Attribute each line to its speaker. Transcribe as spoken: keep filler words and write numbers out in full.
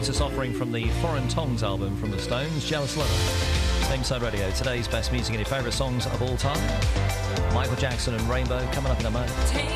Speaker 1: latest offering from the Foreign Tongues album from the Stones, Jealous Lover. Same Side Radio, today's best music and your favourite songs of all time. Michael Jackson and Rainbow coming up in a moment.